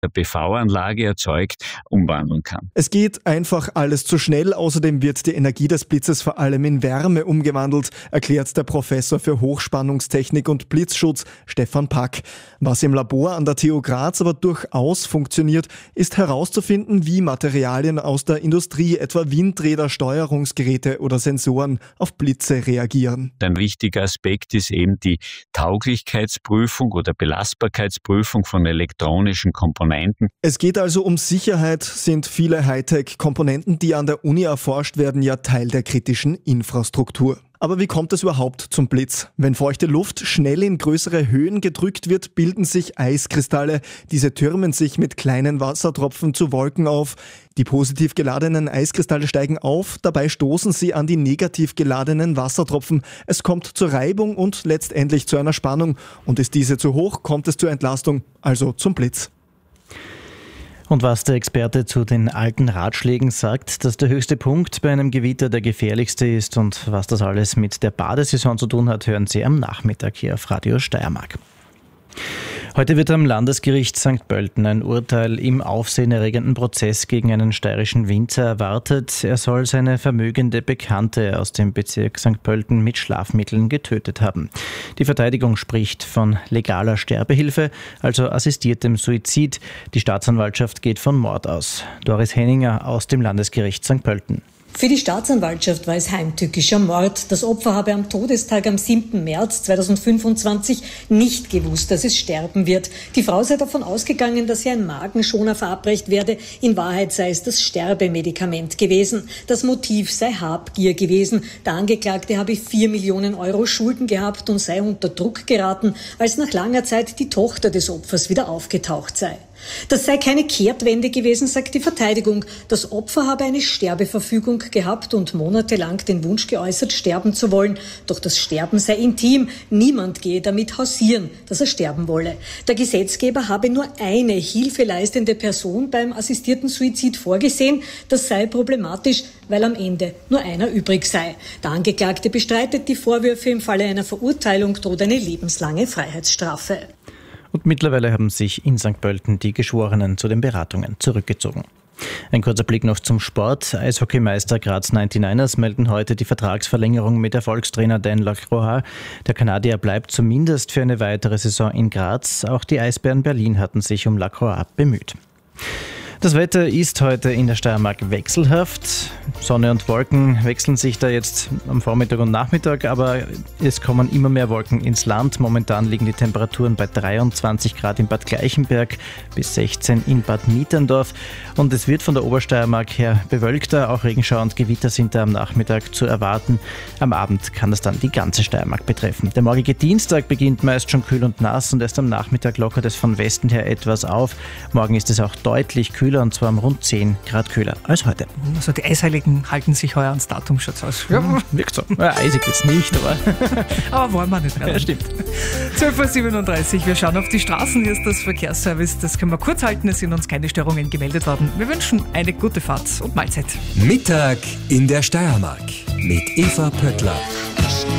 der PV-Anlage erzeugt, umwandeln kann. Es geht einfach alles zu schnell. Außerdem wird die Energie des Blitzes vor allem in Wärme umgewandelt, erklärt der Professor für Hochspannungstechnik und Blitzschutz Stefan Pack. Was im Labor an der TU Graz aber durchaus funktioniert, ist herauszufinden, wie Materialien aus der Industrie, etwa Windräder, Steuerungsgeräte oder Sensoren, auf Blitze reagieren. Ein wichtiger Aspekt ist eben die Tauglichkeitsprüfung oder Belastbarkeitsprüfung von elektronischen Komponenten. Es geht also um Sicherheit, sind viele Hightech-Komponenten, die an der Uni erforscht werden, ja Teil der kritischen Infrastruktur. Aber wie kommt es überhaupt zum Blitz? Wenn feuchte Luft schnell in größere Höhen gedrückt wird, bilden sich Eiskristalle. Diese türmen sich mit kleinen Wassertropfen zu Wolken auf. Die positiv geladenen Eiskristalle steigen auf, dabei stoßen sie an die negativ geladenen Wassertropfen. Es kommt zur Reibung und letztendlich zu einer Spannung. Und ist diese zu hoch, kommt es zur Entlastung, also zum Blitz. Und was der Experte zu den alten Ratschlägen sagt, dass der höchste Punkt bei einem Gewitter der gefährlichste ist und was das alles mit der Badesaison zu tun hat, hören Sie am Nachmittag hier auf Radio Steiermark. Heute wird am Landesgericht St. Pölten ein Urteil im aufsehenerregenden Prozess gegen einen steirischen Winzer erwartet. Er soll seine vermögende Bekannte aus dem Bezirk St. Pölten mit Schlafmitteln getötet haben. Die Verteidigung spricht von legaler Sterbehilfe, also assistiertem Suizid. Die Staatsanwaltschaft geht von Mord aus. Doris Henninger aus dem Landesgericht St. Pölten. Für die Staatsanwaltschaft war es heimtückischer Mord. Das Opfer habe am Todestag am 7. März 2025 nicht gewusst, dass es sterben wird. Die Frau sei davon ausgegangen, dass ihr ein Magenschoner verabreicht werde. In Wahrheit sei es das Sterbemedikament gewesen. Das Motiv sei Habgier gewesen. Der Angeklagte habe 4 Millionen Euro Schulden gehabt und sei unter Druck geraten, als nach langer Zeit die Tochter des Opfers wieder aufgetaucht sei. Das sei keine Kehrtwende gewesen, sagt die Verteidigung. Das Opfer habe eine Sterbeverfügung gehabt und monatelang den Wunsch geäußert, sterben zu wollen. Doch das Sterben sei intim. Niemand gehe damit hausieren, dass er sterben wolle. Der Gesetzgeber habe nur eine hilfeleistende Person beim assistierten Suizid vorgesehen. Das sei problematisch, weil am Ende nur einer übrig sei. Der Angeklagte bestreitet die Vorwürfe. Im Falle einer Verurteilung droht eine lebenslange Freiheitsstrafe. Und mittlerweile haben sich in St. Pölten die Geschworenen zu den Beratungen zurückgezogen. Ein kurzer Blick noch zum Sport. Eishockeymeister Graz 99ers melden heute die Vertragsverlängerung mit Erfolgstrainer Dan Lacroix. Der Kanadier bleibt zumindest für eine weitere Saison in Graz. Auch die Eisbären Berlin hatten sich um Lacroix bemüht. Das Wetter ist heute in der Steiermark wechselhaft. Sonne und Wolken wechseln sich da jetzt am Vormittag und Nachmittag, aber es kommen immer mehr Wolken ins Land. Momentan liegen die Temperaturen bei 23 Grad in Bad Gleichenberg bis 16 in Bad Mieterndorf. Und es wird von der Obersteiermark her bewölkter. Auch Regenschauer und Gewitter sind da am Nachmittag zu erwarten. Am Abend kann das dann die ganze Steiermark betreffen. Der morgige Dienstag beginnt meist schon kühl und nass und erst am Nachmittag lockert es von Westen her etwas auf. Morgen ist es auch deutlich kühler, und zwar um rund 10 Grad kühler als heute. Also die Eisheiligen halten sich heuer ans Datum schon aus. Ja, wirkt so. Ja, eisig wird's nicht, aber... aber wollen wir nicht mehr. Ja, stimmt. 12.37 Uhr, wir schauen auf die Straßen. Hier ist das Verkehrsservice. Das können wir kurz halten, es sind uns keine Störungen gemeldet worden. Wir wünschen eine gute Fahrt und Mahlzeit. Mittag in der Steiermark mit Eva Pöttler.